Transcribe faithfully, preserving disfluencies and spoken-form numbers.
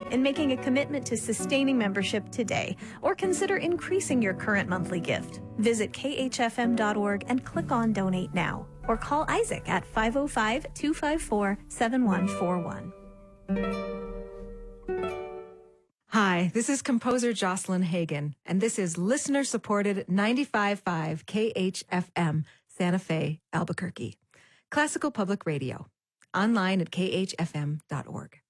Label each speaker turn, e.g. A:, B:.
A: in making a commitment to sustaining membership today, or consider increasing your current monthly gift. Visit k h f m dot org and click on Donate Now, or call Isaac at five oh five, two five four, seven one four one.
B: Hi, this is composer Jocelyn Hagan, and this is listener-supported ninety-five point five K H F M, Santa Fe, Albuquerque. Classical Public Radio. Online at k h f m dot org.